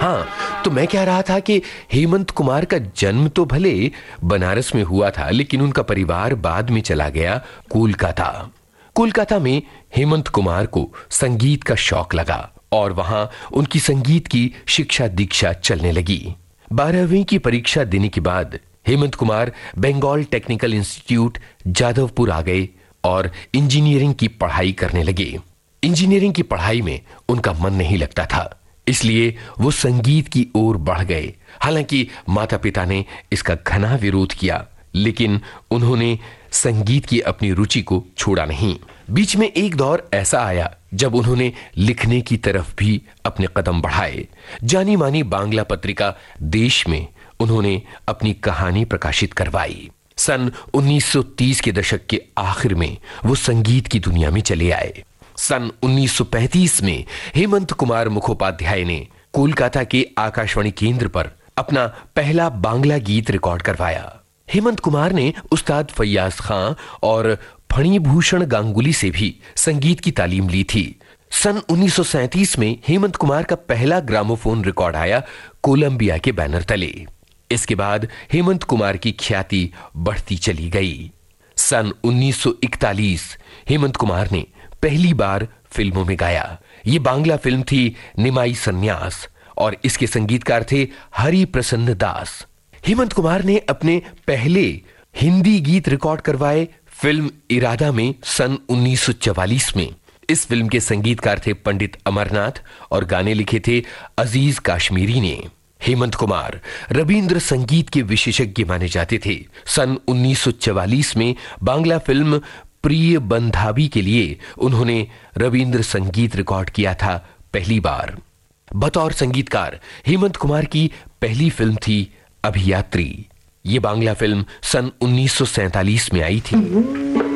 हाँ, तो मैं कह रहा था कि हेमंत कुमार का जन्म तो भले बनारस में हुआ था, लेकिन उनका परिवार बाद में चला गया कोलकाता। कोलकाता में हेमंत कुमार को संगीत का शौक लगा और वहां उनकी संगीत की शिक्षा दीक्षा चलने लगी। 12वीं की परीक्षा देने के बाद हेमंत कुमार बंगाल टेक्निकल इंस्टीट्यूट जादवपुर आ गए और इंजीनियरिंग की पढ़ाई करने लगे। इंजीनियरिंग की पढ़ाई में उनका मन नहीं लगता था, इसलिए वो संगीत की ओर बढ़ गए। हालांकि माता पिता ने इसका घना विरोध किया, लेकिन उन्होंने संगीत की अपनी रुचि को छोड़ा नहीं। बीच में एक दौर ऐसा आया जब उन्होंने लिखने की तरफ भी अपने कदम बढ़ाए। जानी मानी बांग्ला पत्रिका देश में उन्होंने अपनी कहानी प्रकाशित करवाई। सन 1930 के दशक के आखिर में वो संगीत की दुनिया में चले आए। सन 1935 में हेमंत कुमार मुखोपाध्याय ने कोलकाता के आकाशवाणी केंद्र पर अपना पहला बांग्ला गीत रिकॉर्ड करवाया। हेमंत कुमार ने उस्ताद फैयाज खां और फणीभूषण गांगुली से भी संगीत की तालीम ली थी। सन 1937 में हेमंत कुमार का पहला ग्रामोफोन रिकॉर्ड आया कोलंबिया के बैनर तले। इसके बाद हेमंत कुमार की ख्याति बढ़ती चली गई। सन 1941 हेमंत कुमार ने पहली बार फिल्मों में गाया। ये बांग्ला फिल्म थी निमाई सन्यास और इसके संगीतकार थे हरि प्रसन्न दास। हेमंत कुमार ने अपने पहले हिंदी गीत रिकॉर्ड करवाए फिल्म इरादा में सन 1944 में। इस फिल्म के संगीतकार थे पंडित अमरनाथ और गाने लिखे थे अजीज काश्मीरी ने। हेमंत कुमार रविंद्र संगीत के विशेषज्ञ माने जाते थे। सन 1944 में बांग्ला फिल्म प्रिय बंधावी के लिए उन्होंने रविंद्र संगीत रिकॉर्ड किया था पहली बार। बतौर संगीतकार हेमंत कुमार की पहली फिल्म थी अभियात्री। ये बांग्ला फिल्म सन 1947 में आई थी।